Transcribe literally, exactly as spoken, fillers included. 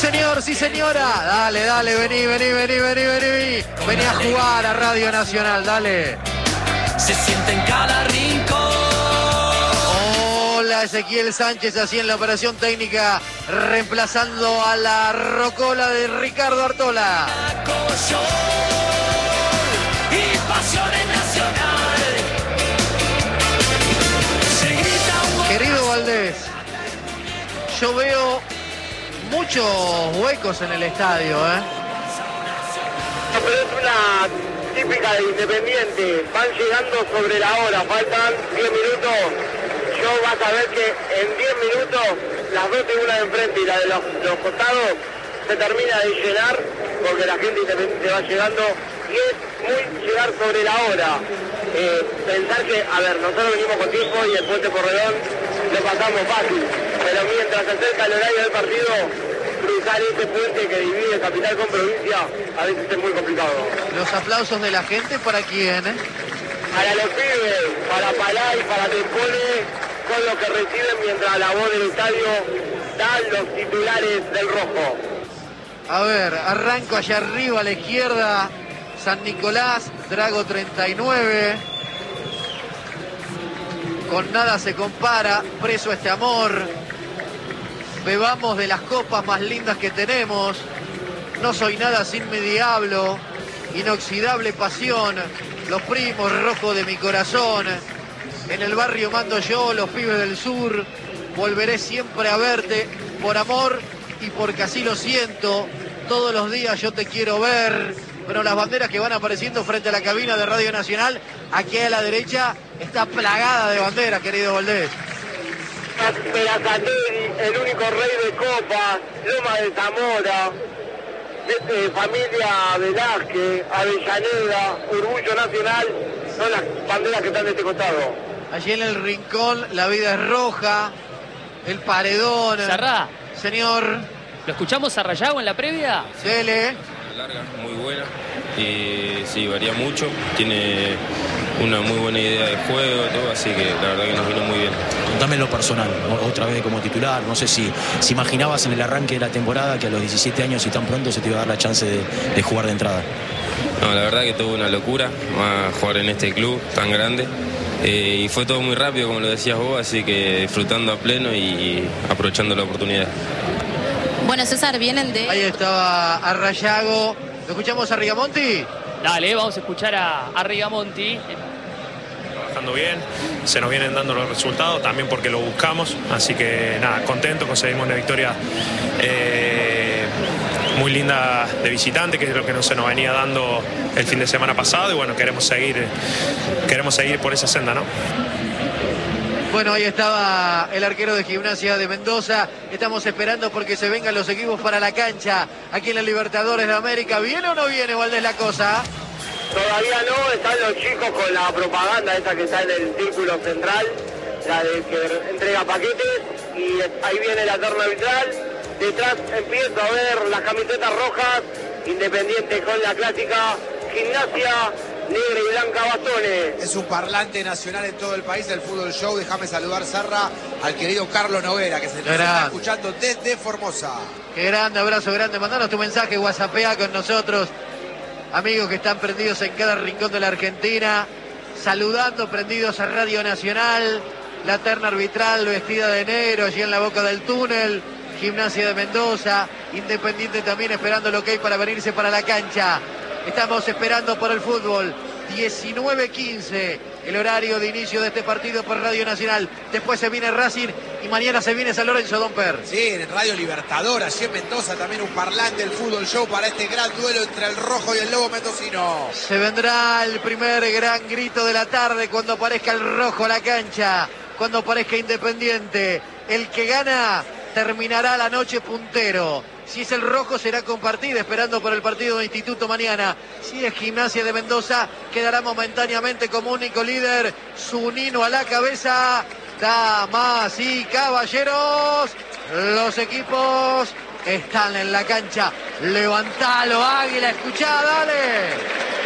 señor, sí señora. Dale, dale, vení, vení, vení, vení, vení. Vení a jugar a Radio Nacional, dale. Se siente en cada rincón. Hola, Ezequiel Sánchez así en la operación técnica, reemplazando a la rocola de Ricardo Artola. Y pasiones nacional. Se grita un gol. Querido Valdés, yo veo muchos huecos en el estadio, ¿eh? Pero es una típica de Independiente, van llegando sobre la hora, faltan diez minutos, yo vas a ver que en diez minutos las dos tribunas de enfrente y la de los, los costados se termina de llenar porque la gente Independiente va llegando y es muy llegar sobre la hora. Eh, pensar que, a ver, nosotros venimos con tiempo y el puente Porredón lo pasamos fácil, pero mientras se acerca el horario del partido, cruzar ese puente que divide capital con provincia a veces es muy complicado. Los aplausos de la gente, ¿para quién, eh? Para los pibes, para Palay, para Tempone, son los que reciben mientras la voz del estadio dan los titulares del rojo. A ver, arranco allá arriba a la izquierda, San Nicolás, Drago treinta y nueve. Con nada se compara, preso este amor. Bebamos de las copas más lindas que tenemos. No soy nada sin mi diablo. Inoxidable pasión. Los primos rojos de mi corazón. En el barrio mando yo, los pibes del sur. Volveré siempre a verte por amor y porque así lo siento. Todos los días yo te quiero ver. Bueno, las banderas que van apareciendo frente a la cabina de Radio Nacional, aquí a la derecha, está plagada de banderas, querido Valdés. Perazategui, el único rey de Copa, Loma de Zamora, este, familia Velázquez, Avellaneda, Orgullo Nacional, son las banderas que están de este costado. Allí en el rincón, la vida es roja, el paredón. Sarrá. Señor. ¿Lo escuchamos a Rayago en la previa? Dele. Larga, muy buena. Y sí, varía mucho. Tiene una muy buena idea de juego, todo, así que la verdad que nos vino muy bien. Contame lo personal, otra vez como titular, no sé si, si imaginabas en el arranque de la temporada que a los diecisiete años y tan pronto se te iba a dar la chance de, de jugar de entrada. No, la verdad que tuvo una locura a jugar en este club tan grande. Eh, y fue todo muy rápido, como lo decías vos, así que disfrutando a pleno y aprovechando la oportunidad. Bueno, César, vienen de... Ahí estaba a Rayago. ¿Lo escuchamos a Rigamonti? Dale, vamos a escuchar a, a Rigamonti. Trabajando bien, se nos vienen dando los resultados, también porque lo buscamos, así que nada, contento, conseguimos una victoria eh, muy linda de visitante, que es lo que no se nos venía dando el fin de semana pasado, y bueno, queremos seguir, queremos seguir por esa senda, ¿no? Bueno, ahí estaba el arquero de Gimnasia de Mendoza. Estamos esperando porque se vengan los equipos para la cancha. Aquí en la Libertadores de América. ¿Viene o no viene, Valdés, la cosa? Todavía no, están los chicos con la propaganda esa que está en el círculo central, la de que entrega paquetes, y ahí viene la terna arbitral. Detrás empiezo a ver las camisetas rojas, Independiente con la clásica, Gimnasia negra y blanca bastones. Es un parlante nacional en todo el país del Fútbol Show. Déjame saludar, Sarra, al querido Carlos Noguera, que se nos está escuchando desde Formosa. Qué grande, abrazo grande. Mandanos tu mensaje, WhatsAppea con nosotros. Amigos que están prendidos en cada rincón de la Argentina, saludando, prendidos a Radio Nacional. La terna arbitral vestida de negro allí en la boca del túnel. Gimnasia de Mendoza, Independiente también esperando lo que hay para venirse para la cancha. Estamos esperando por el fútbol. diecinueve quince, el horario de inicio de este partido por Radio Nacional. Después se viene Racing y mañana se viene San Lorenzo, Domper. Sí, en Radio Libertador, allí en Mendoza, también un parlante del Fútbol Show para este gran duelo entre el rojo y el lobo mendocino. Se vendrá el primer gran grito de la tarde cuando aparezca el rojo a la cancha, cuando aparezca Independiente. El que gana terminará la noche puntero. Si es el rojo será compartida, esperando por el partido de Instituto mañana. Si es Gimnasia de Mendoza, quedará momentáneamente como único líder. Zunino a la cabeza. Damas y caballeros, los equipos están en la cancha. Levantalo, Águila, escuchá, dale.